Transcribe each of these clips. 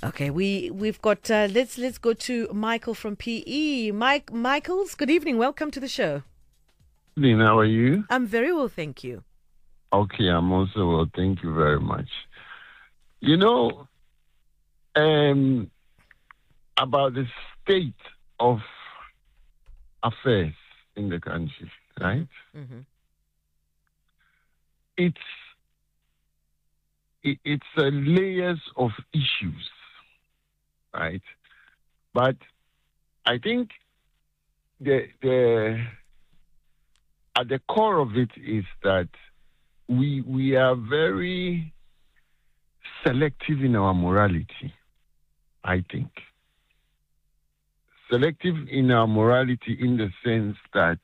Okay, we've got let's go to Michael from PE. Michaels, good evening. Welcome to the show. Lynn, how are you? I'm very well, thank you. Okay, I'm also well. Thank you very much. You know, about the state of affairs in the country, right? Mm-hmm. It's layers of issues, right? But I think the at the core of it is that we are very selective in our morality. I think selective in our morality in the sense that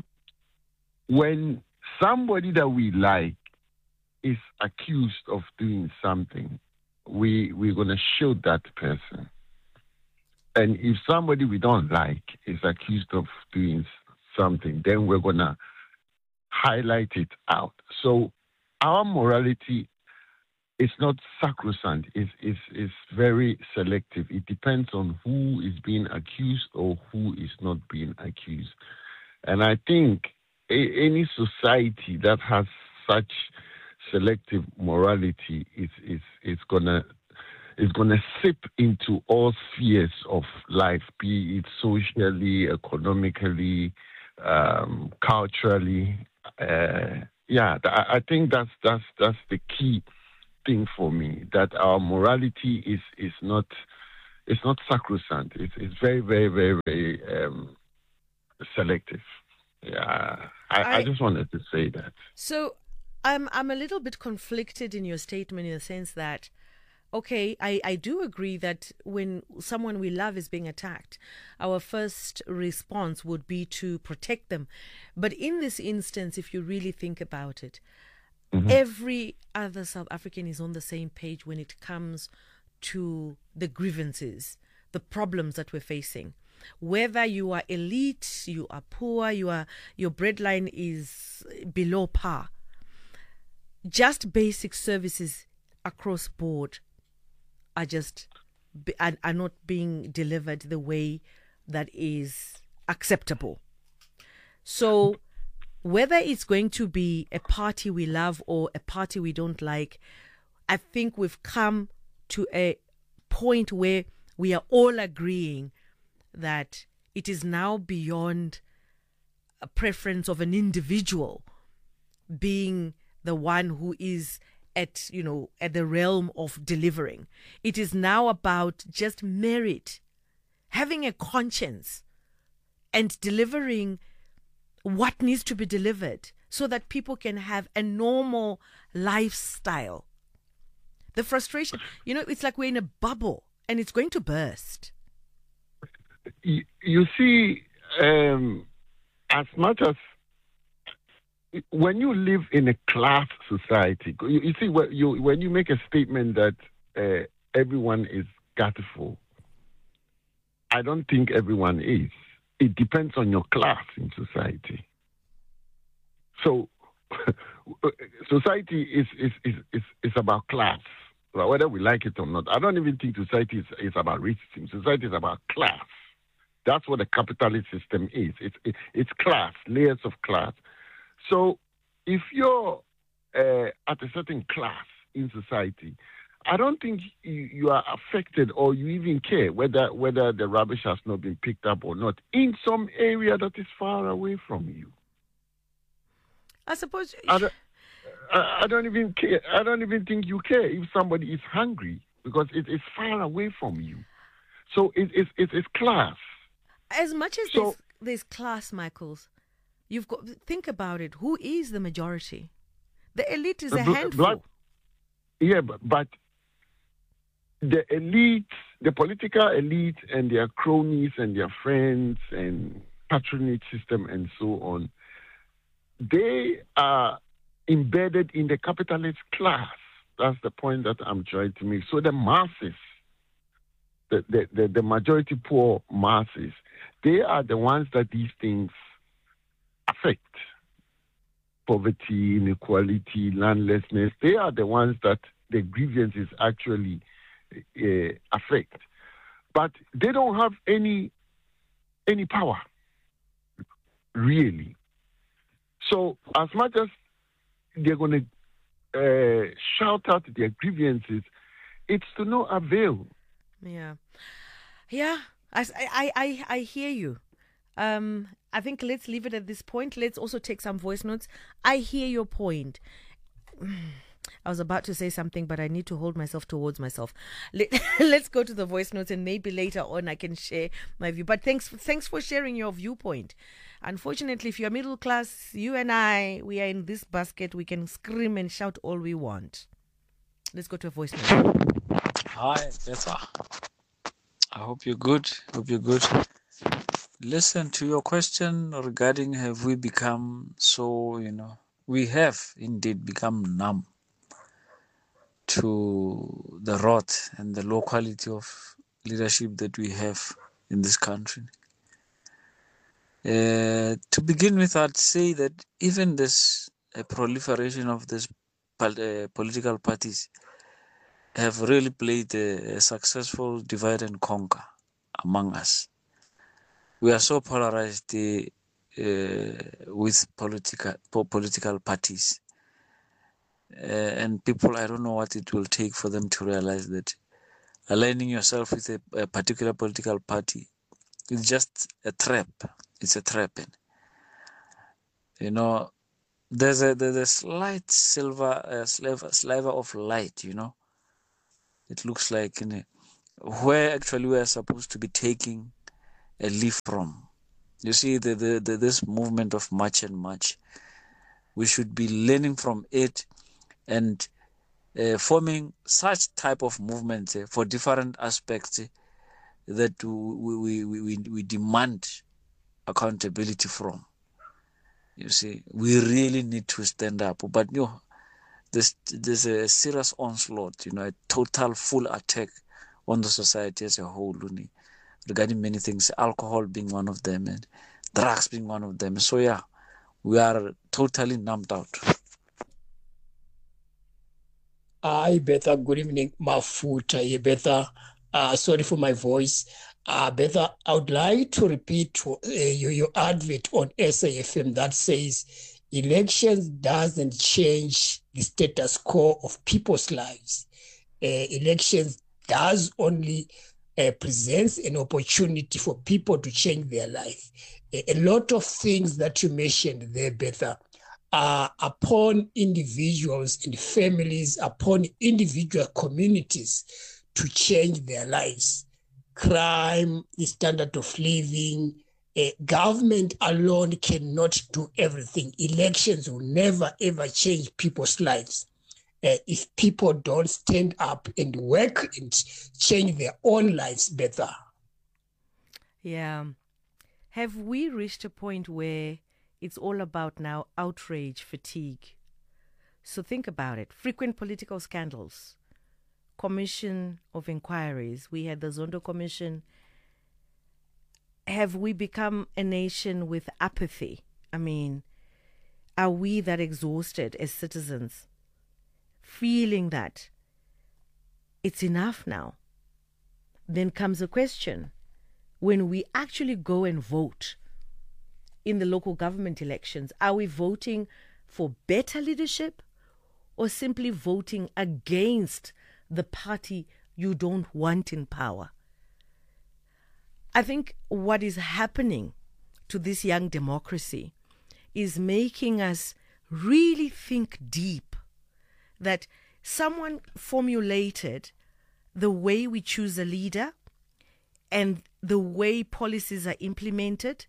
when somebody that we like is accused of doing something, we're going to shoot that person. And if somebody we don't like is accused of doing something, then we're going to highlight it out. So our morality is not sacrosanct. It's very selective. It depends on who is being accused or who is not being accused. And I think any society that has such selective morality is gonna seep into all spheres of life, be it socially, economically, culturally. I think that's the key thing for me. That our morality is not sacrosanct. It's very very very very selective. Yeah, I just wanted to say that. So I'm a little bit conflicted in your statement in the sense that, okay, I do agree that when someone we love is being attacked, our first response would be to protect them. But in this instance, if you really think about it, every other South African is on the same page when it comes to the grievances, the problems that we're facing. Whether you are elite, you are poor, your breadline is below par. Just basic services across board are not being delivered the way that is acceptable. So whether it's going to be a party we love or a party we don't like, I think we've come to a point where we are all agreeing that it is now beyond a preference of an individual being the one who is at the realm of delivering. It is now about just merit, having a conscience, and delivering what needs to be delivered so that people can have a normal lifestyle. The frustration, it's like we're in a bubble and it's going to burst. You see, as much as when you live in a class society, you see, when you make a statement that everyone is gutful, I don't think everyone is. It depends on your class in society. So, society is about class, whether we like it or not. I don't even think society is about racism. Society is about class. That's what the capitalist system is. It's class, layers of class. So if you're at a certain class in society, I don't think you are affected or you even care whether the rubbish has not been picked up or not in some area that is far away from you. I suppose I don't even care. I don't even think you care if somebody is hungry because it is far away from you. So it's class. As much as there's class, Michaels, you've got think about it. Who is the majority? The elite is a handful. But the elite, the political elite and their cronies and their friends and patronage system and so on, they are embedded in the capitalist class. That's the point that I'm trying to make. So the masses, the majority poor masses, they are the ones that these things affect. Poverty, inequality, landlessness, they are the ones that the grievances actually affect. But they don't have any power, really. So as much as they're going to shout out their grievances, it's to no avail. Yeah. I hear you. I think let's leave it at this point. Let's also take some voice notes. I hear your point. I was about to say something, but I need to hold myself towards myself. Let's go to the voice notes, and maybe later on I can share my view. But thanks for sharing your viewpoint. Unfortunately, if you're middle class, you and I, we are in this basket. We can scream and shout all we want. Let's go to a voice note. Hi, Betha. I hope you're good. Listen to your question regarding have we become so, we have indeed become numb to the rot and the low quality of leadership that we have in this country. To begin with, I'd say that even this proliferation of these political parties have really played a successful divide and conquer among us. We are so polarized with political parties. And people, I don't know what it will take for them to realize that aligning yourself with a particular political party is just a trap. It's a trap. There's a slight sliver of light, It looks like where actually we are supposed to be taking a leaf from. You see, this movement of March and March, we should be learning from it and forming such type of movements for different aspects that we demand accountability from. You see, we really need to stand up. But there's a serious onslaught, a total full attack on the society as a whole, regarding many things, alcohol being one of them and drugs being one of them. So yeah, we are totally numbed out. Hi, Betha. Good evening, Mafuta. Betha, sorry for my voice. Betha, I would like to repeat your advert on SAFM that says elections doesn't change the status quo of people's lives. Elections does only presents an opportunity for people to change their life. A lot of things that you mentioned there, Betha, are upon individuals and families, upon individual communities to change their lives. Crime, the standard of living, government alone cannot do everything. Elections will never, ever change people's lives. If people don't stand up and work and change their own lives better. Yeah. Have we reached a point where it's all about now outrage, fatigue? So think about it. Frequent political scandals, commission of inquiries. We had the Zondo Commission. Have we become a nation with apathy? I mean, are we that exhausted as citizens, feeling that it's enough now? Then comes a question. When we actually go and vote in the local government elections, are we voting for better leadership or simply voting against the party you don't want in power? I think what is happening to this young democracy is making us really think deep that someone formulated the way we choose a leader and the way policies are implemented.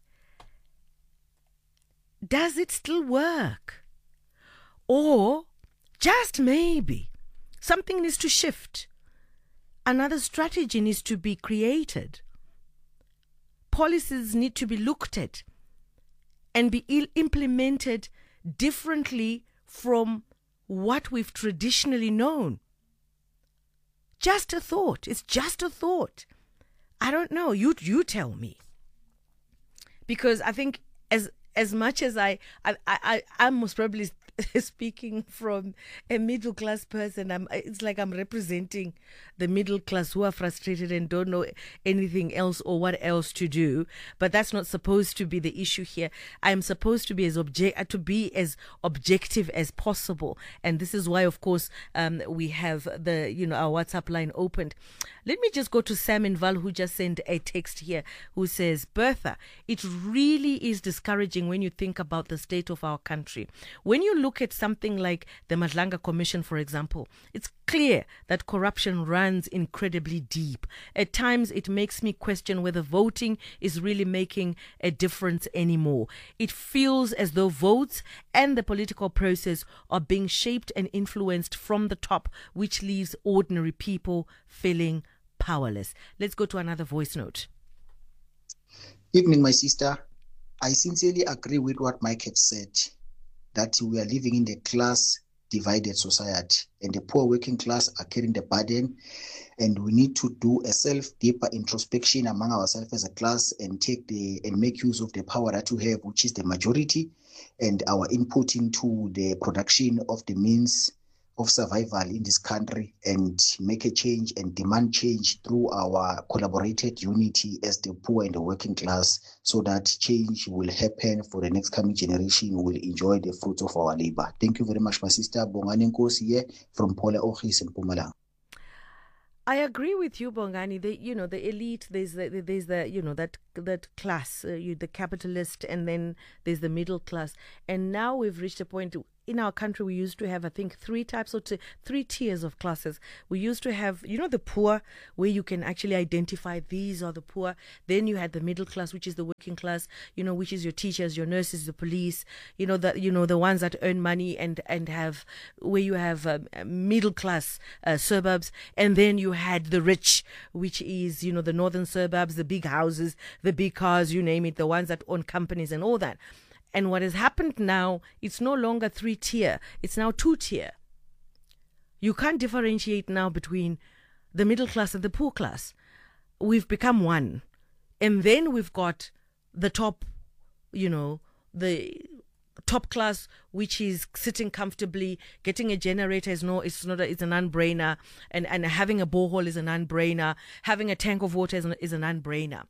Does it still work? Or just maybe something needs to shift. Another strategy needs to be created. Policies need to be looked at and be implemented differently from what we've traditionally known. Just a thought. It's just a thought. I don't know. You tell me. Because I think as much as I most probably speaking from a middle class person. It's like I'm representing the middle class who are frustrated and don't know anything else or what else to do. But that's not supposed to be the issue here. I'm supposed to be as objective as possible, and this is why, of course, we have our WhatsApp line opened. Let me just go to Sam in Val, who just sent a text here, who says, Bertha, it really is discouraging when you think about the state of our country. When you look at something like the Madlanga Commission, for example, it's clear that corruption runs incredibly deep. At times, it makes me question whether voting is really making a difference anymore. It feels as though votes and the political process are being shaped and influenced from the top, which leaves ordinary people feeling powerless. Let's go to another voice note. Evening, my sister. I sincerely agree with what Mike had said, that we are living in the class divided society, and the poor working class are carrying the burden, and we need to do a deeper introspection among ourselves as a class and make use of the power that we have, which is the majority, and our input into the production of the means of survival in this country, and make a change and demand change through our collaborated unity as the poor and the working class, so that change will happen for the next coming generation who will enjoy the fruits of our labor. Thank you very much, my sister. Bongani Nkosi here from Paula Ochis in Mpumalanga. I agree with you, Bongani. The elite. There's that class, the capitalist, and then there's the middle class. And now we've reached a point in our country. We used to have, I think, three tiers of classes. We used to have, the poor, where you can actually identify these are the poor. Then you had the middle class, which is the working class. Which is your teachers, your nurses, the police. The ones that earn money and have where you have middle class suburbs, and then you had the rich, which is the northern suburbs, the big houses, the big cars, you name it, the ones that own companies and all that. And what has happened now, it's no longer 3-tier, it's now 2-tier. You can't differentiate now between the middle class and the poor class. We've become one. And then we've got the top, the top class, which is sitting comfortably, getting a generator it's an non-brainer, and having a borehole is a non-brainer, having a tank of water is a non-brainer.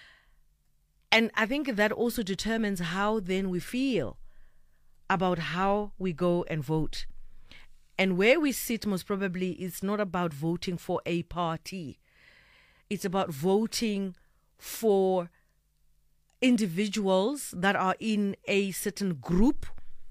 And I think that also determines how then we feel about how we go and vote. And where we sit, most probably, is not about voting for a party. It's about voting for individuals that are in a certain group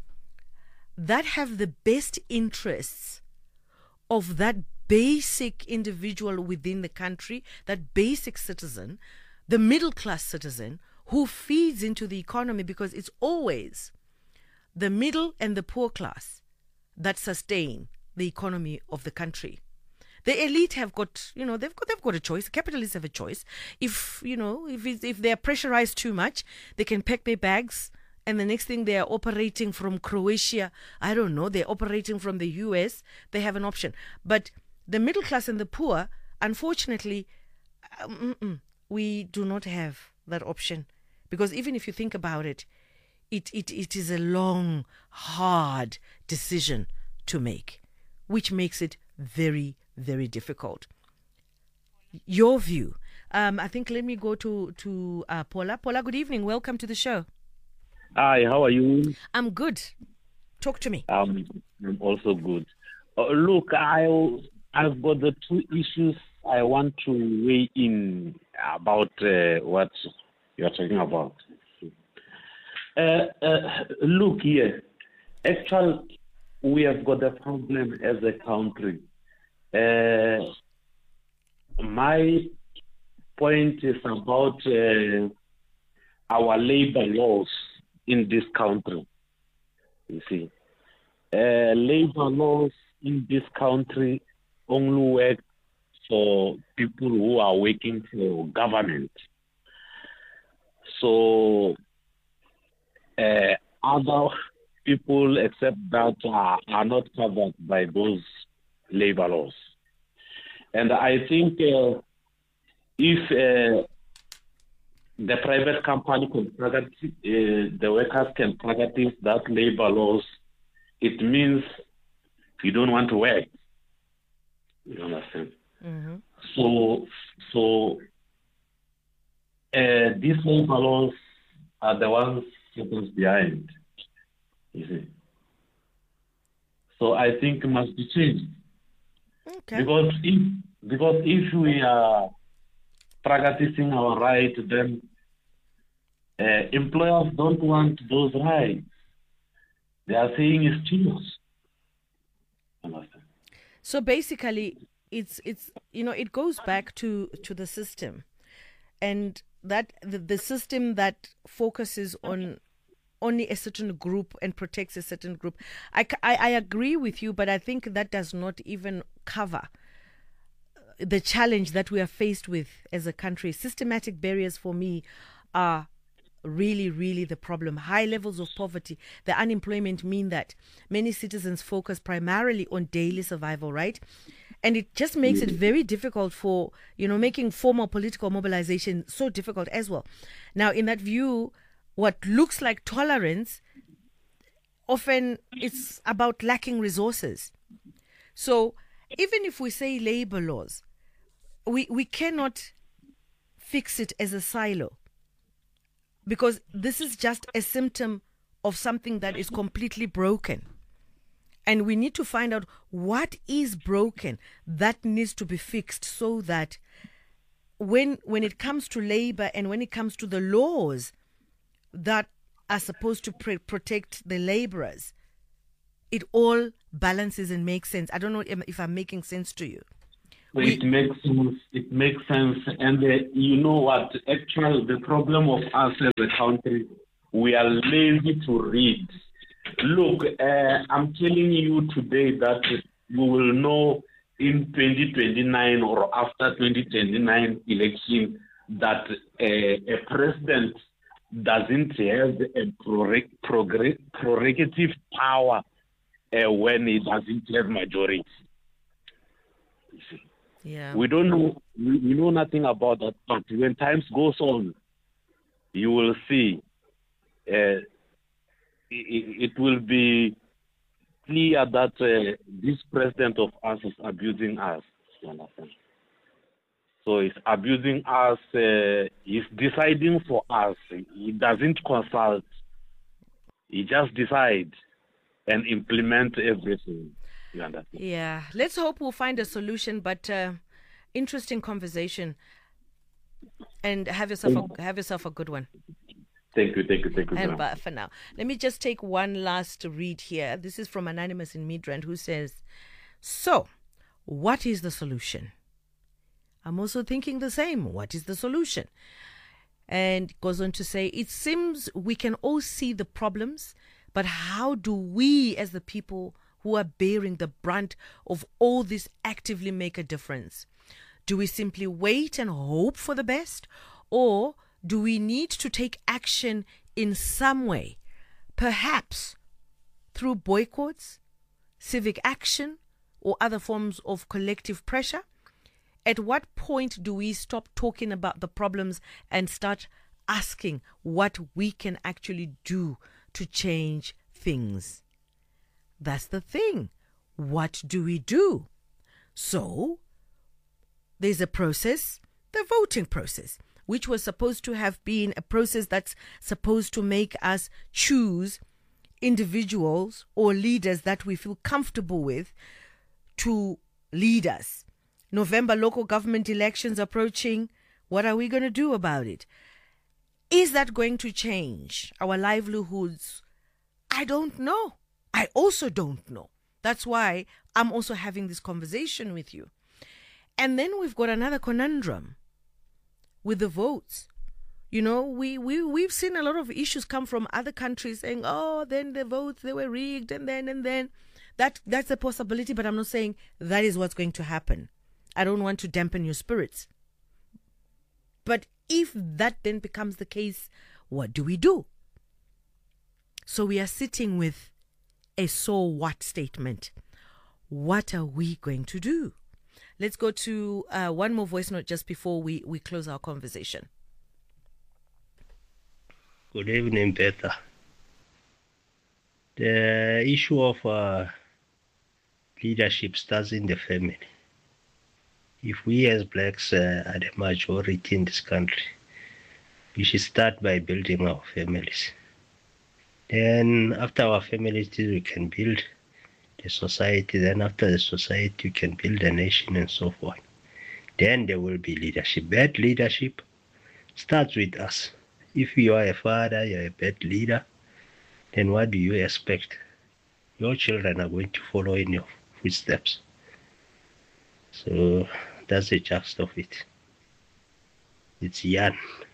that have the best interests of that basic individual within the country, that basic citizen, the middle class citizen who feeds into the economy, because it's always the middle and the poor class that sustain the economy of the country. The elite have got, they've got a choice. Capitalists have a choice. If they're pressurized too much, they can pack their bags, and the next thing they are operating from Croatia. I don't know. They're operating from the US. They have an option. But the middle class and the poor, unfortunately, we do not have that option, because even if you think about it, it is a long, hard decision to make, which makes it very, very difficult. Your view. I think let me go to Paula. Paula, good evening. Welcome to the show. Hi, how are you? I'm good. Talk to me. I'm also good. Look, I've got the two issues I want to weigh in about what you're talking about. Look here. Actually, we have got a problem as a country. My point is about our labor laws in this country. You see, labor laws in this country only work for people who are working for government. So other people except that are not covered by those labor laws. And I think if the private company can practice, the workers can practice that labor laws it means you don't want to work. You understand? Mm-hmm. So these labor laws are the ones sitting behind. You see. So I think it must be changed. Okay. Because if we are practicing our right, then employers don't want those rights. They are saying it's too much. Understand? So basically, it's it goes back to the system, and that the system that focuses on only a certain group and protects a certain group. I agree with you, but I think that does not even cover the challenge that we are faced with as a country. Systematic barriers for me are really, really the problem. High levels of poverty, the unemployment mean that many citizens focus primarily on daily survival, right? And it just makes it very difficult for, making formal political mobilization so difficult as well. Now, in that view, what looks like tolerance, often it's about lacking resources. So even if we say labor laws, we cannot fix it as a silo, because this is just a symptom of something that is completely broken. And we need to find out what is broken that needs to be fixed, so that when it comes to labor and when it comes to the laws that are supposed to protect the laborers, it all balances and makes sense. I don't know if I'm making sense to you. It makes sense. It makes sense. And you know what? Actually, the problem of us as a country, we are lazy to read. Look, I'm telling you today that you will know in 2029 or after 2029 election that a president doesn't have a prerogative power when he doesn't have majority. Yeah. We don't know. We know nothing about that. But when times goes on, you will see. It will be clear that this president of us is abusing us. You understand? So he's abusing us. He's deciding for us. He doesn't consult. He just decides and implement everything. You understand? Yeah. Let's hope we'll find a solution. But interesting conversation. And have yourself a good one. Thank you. And for now, let me just take one last read here. This is from Anonymous in Midrand, who says, so, what is the solution? I'm also thinking the same. What is the solution? And goes on to say, it seems we can all see the problems, but how do we as the people who are bearing the brunt of all this actively make a difference? Do we simply wait and hope for the best? Or do we need to take action in some way? Perhaps through boycotts, civic action, or other forms of collective pressure? At what point do we stop talking about the problems and start asking what we can actually do to change things? That's the thing. What do we do? So, there's a process, the voting process, which was supposed to have been a process that's supposed to make us choose individuals or leaders that we feel comfortable with to lead us. November local government elections approaching. What are we going to do about it? Is that going to change our livelihoods? I don't know. I also don't know. That's why I'm also having this conversation with you. And then we've got another conundrum with the votes. You know, we've seen a lot of issues come from other countries saying, oh, then the votes, they were rigged, and then. That's a possibility, but I'm not saying that is what's going to happen. I don't want to dampen your spirits. But if that then becomes the case, what do we do? So we are sitting with a so what statement. What are we going to do? Let's go to one more voice note just before we close our conversation. Good evening, Betha. The issue of leadership starts in the family. If we as blacks are the majority in this country, we should start by building our families. Then after our families, we can build the society. Then after the society, we can build a nation and so forth. Then there will be leadership. Bad leadership starts with us. If you are a father, you're a bad leader, then what do you expect? Your children are going to follow in your footsteps. So that's the gist of it. It's Jan.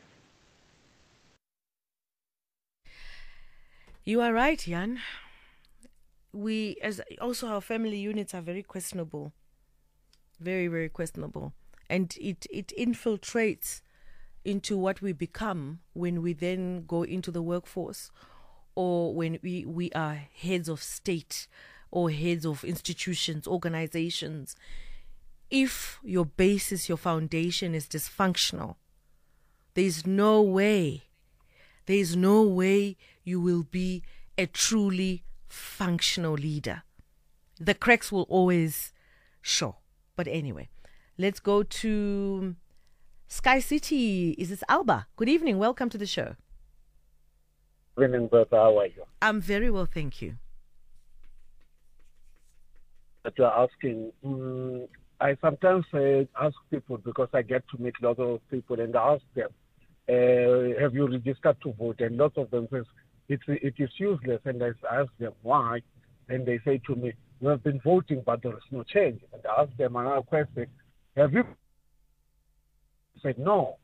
You are right, Jan. We, as also our family units are very questionable. Very, very questionable. And it infiltrates into what we become when we then go into the workforce, or when we are heads of state or heads of institutions, organizations. If your basis, your foundation is dysfunctional, there's no way you will be a truly functional leader. The cracks will always show. But anyway, let's go to Sky City. Is this Alba? Good evening. Welcome to the show. Good evening, brother. How are you? I'm very well, thank you. That you are asking, I sometimes ask people, because I get to meet lots of people, and I ask them, have you registered to vote? And lots of them say, it is useless. And I ask them why, and they say to me, we have been voting, but there is no change. And I ask them another question, have you? I said, no.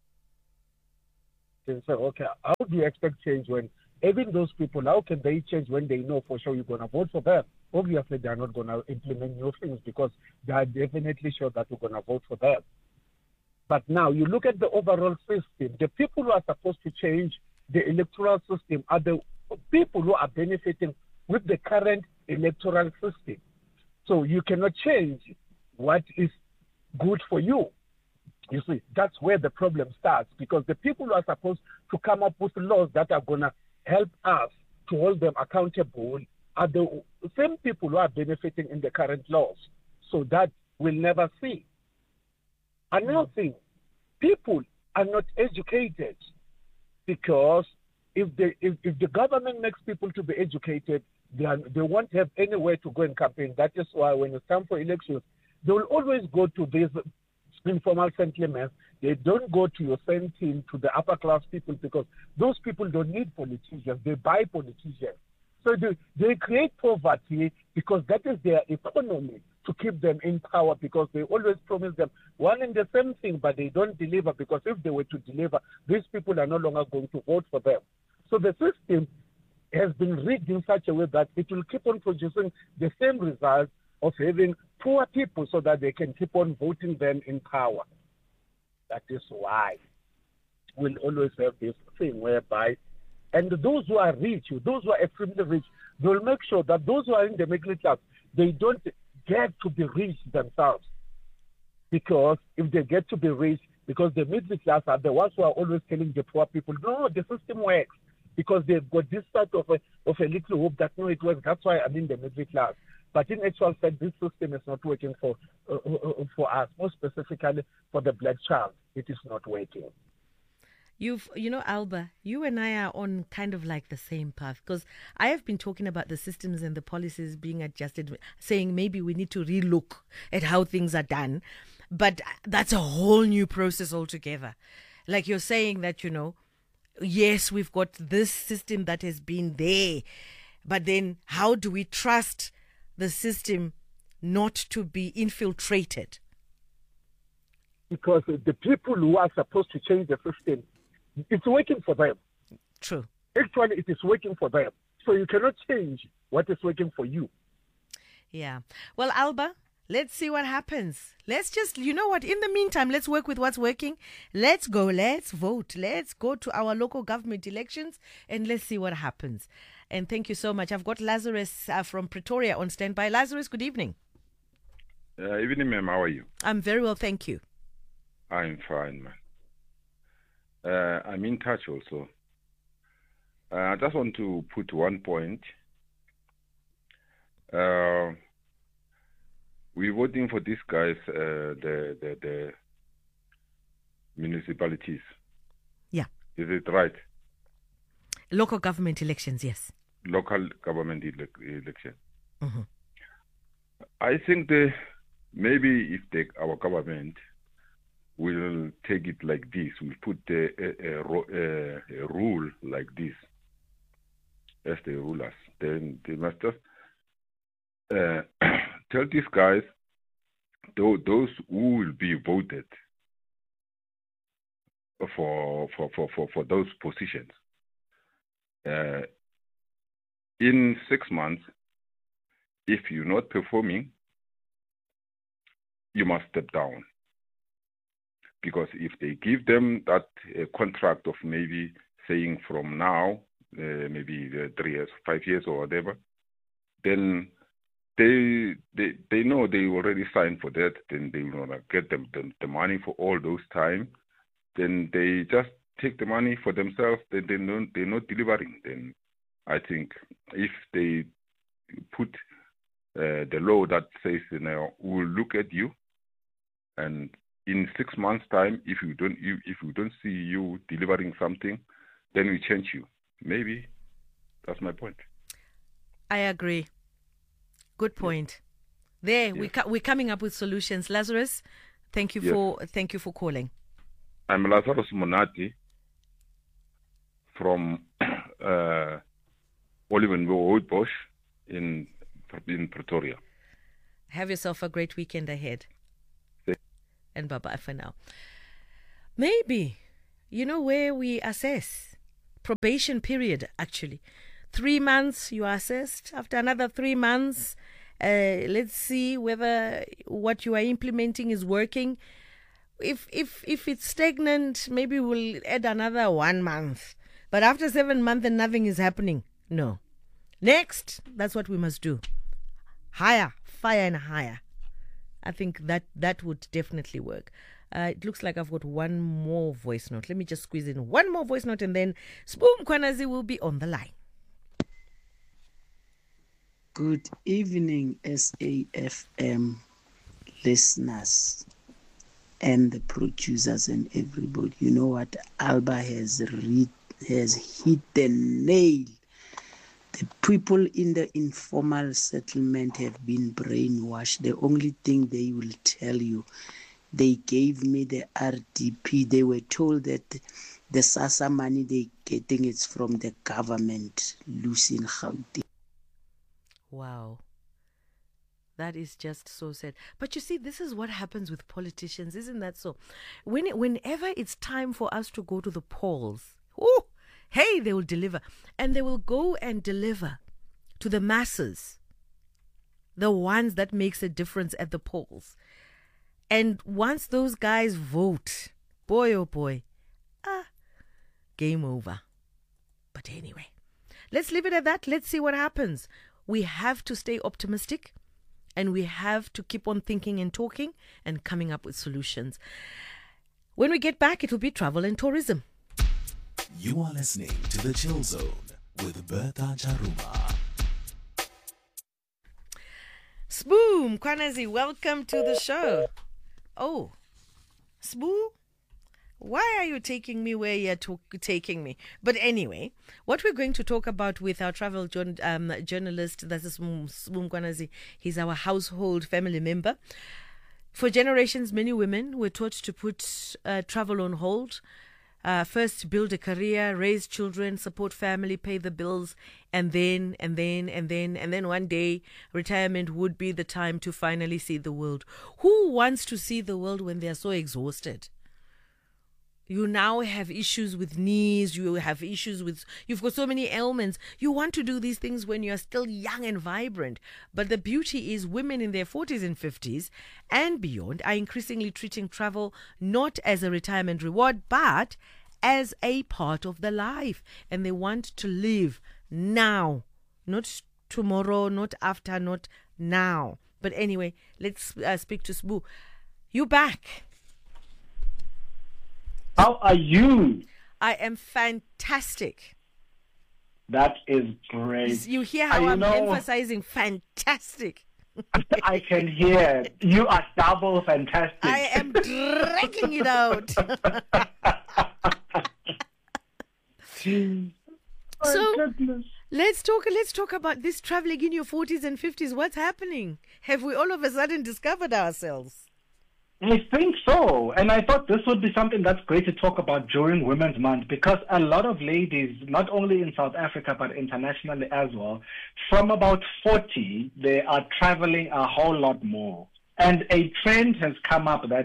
They say, okay, how do you expect change when even those people, how can they change when they know for sure you're going to vote for them? Obviously, they're not going to implement new things because they are definitely sure that you're going to vote for them. But now you look at the overall system, the people who are supposed to change the electoral system are the people who are benefiting with the current electoral system. So you cannot change what is good for you. You see, that's where the problem starts, because the people who are supposed to come up with laws that are going to help us to hold them accountable are the same people who are benefiting in the current laws. So that we'll never see. Another thing, people are not educated, because if the government makes people to be educated, they won't have anywhere to go and campaign. That is why when it's time for elections, they will always go to these informal settlements. They don't go to your same team, to the upper class people, because those people don't need politicians. They buy politicians. So they create poverty because that is their economy, to keep them in power, because they always promise them one and the same thing, but they don't deliver, because if they were to deliver, these people are no longer going to vote for them. So the system has been rigged in such a way that it will keep on producing the same results of having poor people so that they can keep on voting them in power. That is why we'll always have this thing whereby, and those who are rich, those who are extremely rich, they'll make sure that those who are in the middle class, they don't get to be rich themselves. Because if they get to be rich, because the middle class are the ones who are always telling the poor people, no, the system works. Because they've got this sort of a little hope that, no, it works. That's why I'm in the middle class. But in actual fact, this system is not working for us, more specifically for the black child. It is not working. You know, Alba, you and I are on kind of like the same path, because I have been talking about the systems and the policies being adjusted, saying maybe we need to relook at how things are done. But that's a whole new process altogether. Like you're saying that, yes, we've got this system that has been there, but then how do we trust the system not to be infiltrated? Because the people who are supposed to change the system, it's working for them. True. Actually, it is working for them. So you cannot change what is working for you. Yeah. Well, Alba, let's see what happens. Let's just, in the meantime, let's work with what's working. Let's go, let's vote. Let's go to our local government elections and let's see what happens. And thank you so much. I've got Lazarus from Pretoria on standby. Lazarus, good evening. Evening, ma'am. How are you? I'm very well, thank you. I'm fine, man. I'm in touch also. I just want to put one point we're voting for these guys, the municipalities. Yeah. Is it right? Local government elections, yes. Local government election. Mm-hmm. I think maybe if our government will take it like this, will put a rule like this as the rulers, then they must just tell these guys, those who will be voted for those positions, in 6 months, if you're not performing, you must step down. Because if they give them that contract of maybe saying from now, maybe 3 years, 5 years or whatever, then they know they already signed for that, then they will not get them the money for all those time. Then they just take the money for themselves, then they're not delivering. Then I think if they put the law that says, we'll look at you, and in 6 months' time, if we don't see you delivering something, then we change you. Maybe that's my point. I agree. Good point. There, yes. We're coming up with solutions. Lazarus, thank you for calling. I'm Lazarus Monati from Olivenwood in Pretoria. Have yourself a great weekend ahead. And bye-bye for now. Maybe, where we assess probation period, actually. 3 months you are assessed. After another 3 months, let's see whether what you are implementing is working. If it's stagnant, maybe we'll add another 1 month. But after 7 months and nothing is happening, no. Next, that's what we must do. Higher, fire and higher. I think that would definitely work. It looks like I've got one more voice note. Let me just squeeze in one more voice note and then Spoom Kwanazi will be on the line. Good evening, SAFM listeners and the producers and everybody. You know what? Alba has hit the nail. The people in the informal settlement have been brainwashed. The only thing they will tell you, they gave me the RDP. They were told that the SASSA money they're getting is from the government, Lucy in Gauteng. Wow. That is just so sad. But you see, this is what happens with politicians, isn't that so? Whenever it's time for us to go to the polls, hey, they will deliver. And they will go and deliver to the masses, the ones that makes a difference at the polls. And once those guys vote, boy, oh boy, game over. But anyway, let's leave it at that. Let's see what happens. We have to stay optimistic and we have to keep on thinking and talking and coming up with solutions. When we get back, it will be travel and tourism. You are listening to The Chill Zone with Bertha Charuma. Spoom Kwanazi, welcome to the show. Oh, Spoom, why are you taking me where you're taking me? But anyway, what we're going to talk about with our travel journalist, that is Spoom Kwanazi, he's our household family member. For generations, many women were taught to put travel on hold. First build a career, raise children, support family, pay the bills, and then one day retirement would be the time to finally see the world. Who wants to see the world when they are so exhausted? You now have issues with knees, you have issues with, you've got so many ailments. You want to do these things when you're still young and vibrant. But the beauty is women in their 40s and 50s and beyond are increasingly treating travel not as a retirement reward, but as a part of their life. And they want to live now, not tomorrow, not after, not now. But anyway, let's speak to Sbu. You back? How are you? I am fantastic. That is great. You hear how I'm emphasizing fantastic. I can hear. You are double fantastic. I am dragging it out. So let's talk about this traveling in your 40s and 50s. What's happening? Have we all of a sudden discovered ourselves? I think so. And I thought this would be something that's great to talk about during Women's Month, because a lot of ladies, not only in South Africa, but internationally as well, from about 40, they are traveling a whole lot more. And a trend has come up that,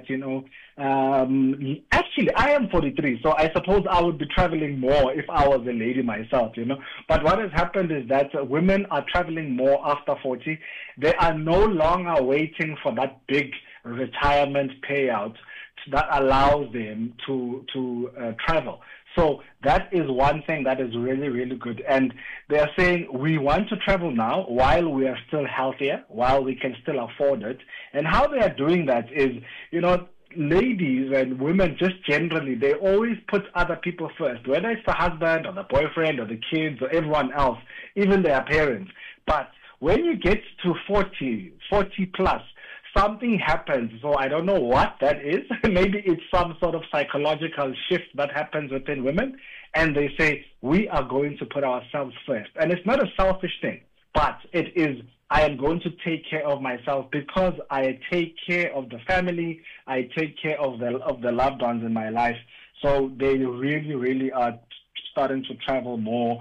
actually, I am 43, so I suppose I would be traveling more if I was a lady myself, But what has happened is that women are traveling more after 40. They are no longer waiting for that big retirement payout that allows them to travel. So that is one thing that is really, really good. And they are saying we want to travel now while we are still healthier, while we can still afford it. And how they are doing that is, ladies and women just generally, they always put other people first, whether it's the husband or the boyfriend or the kids or everyone else, even their parents. But when you get to 40 plus, something happens. So I don't know what that is. Maybe it's some sort of psychological shift that happens within women. And they say, we are going to put ourselves first. And it's not a selfish thing, but it is, I am going to take care of myself because I take care of the family. I take care of the loved ones in my life. So they really, really are starting to travel more,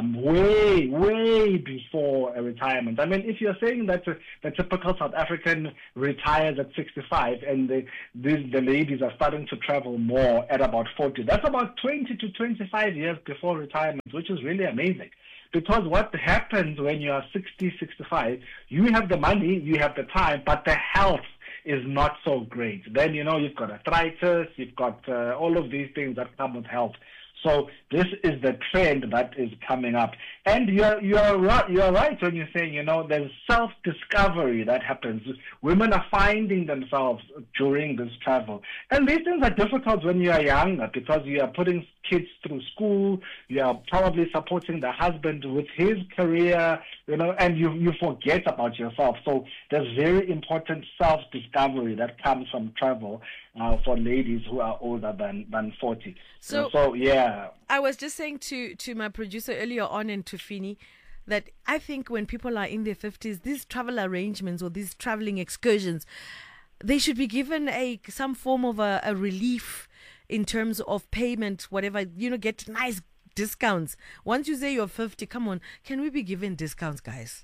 way before a retirement. I mean, if you're saying that the typical South African retires at 65 and the ladies are starting to travel more at about 40, that's about 20 to 25 years before retirement, which is really amazing. Because what happens when you are 60, 65, you have the money, you have the time, but the health is not so great. Then, you've got arthritis, you've got all of these things that come with health. So this is the trend that is coming up. And you're right when you're saying, there's self-discovery that happens. Women are finding themselves during this travel. And these things are difficult when you are younger because you are putting kids through school, you are probably supporting the husband with his career, and you forget about yourself. So there's very important self-discovery that comes from travel for ladies who are older than 40. So yeah. I was just saying to my producer earlier on and to Fini that I think when people are in their 50s, these travel arrangements or these traveling excursions, they should be given some form of a relief in terms of payment, whatever, get nice discounts. Once you say you're 50, come on, can we be given discounts, guys?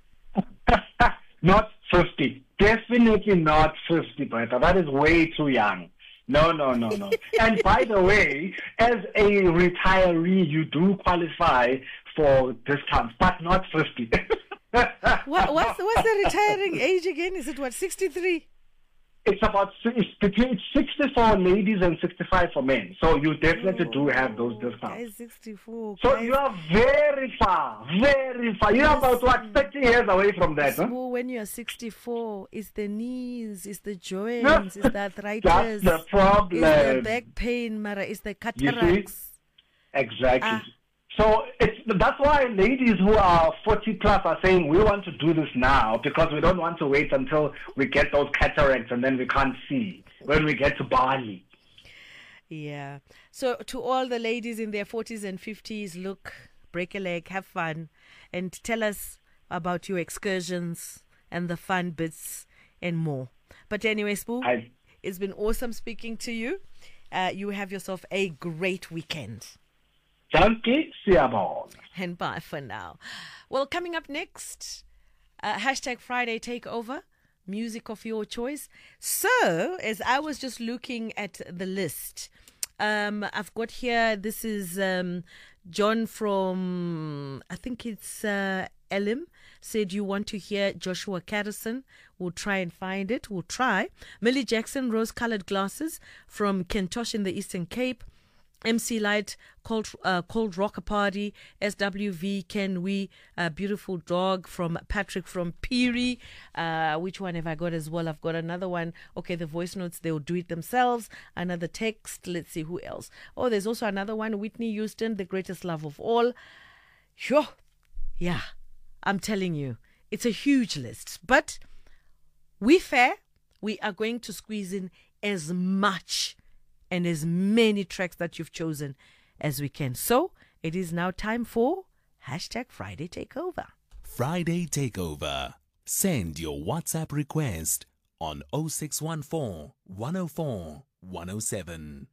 Not 50. Definitely not 50, Bretta. That is way too young. No. And by the way, as a retiree, you do qualify for discounts, but not 50. What's the retiring age again? Is it 63? It's between 60 for ladies and 65 for men. So you definitely do have those discounts. Guys, 64. So you are very far. You're about 30 years away from that. So when you're 64, it's the knees, it's the joints, it's the arthritis. That's the problem. It's the back pain, Mara, it's the cataracts. Exactly. So that's why ladies who are 40 plus are saying we want to do this now because we don't want to wait until we get those cataracts and then we can't see when we get to Bali. Yeah. So to all the ladies in their 40s and 50s, look, break a leg, have fun, and tell us about your excursions and the fun bits and more. But anyway, Spoo, it's been awesome speaking to you. You have yourself a great weekend. And bye for now. Well, coming up next, hashtag Friday Takeover, music of your choice. So, as I was just looking at the list, I've got here, this is John from, I think it's Elim, said you want to hear Joshua Carrison. We'll try and find it. We'll try. Millie Jackson, Rose-Colored Glasses from Kentosh in the Eastern Cape. MC Light, Cold Rocker Party, SWV, Can We, Beautiful Dog from Patrick from Peary. Which one have I got as well? I've got another one. Okay, the voice notes, they'll do it themselves. Another text. Let's see who else. Oh, there's also another one. Whitney Houston, The Greatest Love of All. Sure, Yeah, I'm telling you, it's a huge list. But we fair. We are going to squeeze in as much and as many tracks that you've chosen as we can. So it is now time for #Friday Takeover. Friday Takeover. Send your WhatsApp request on 0614 104 107.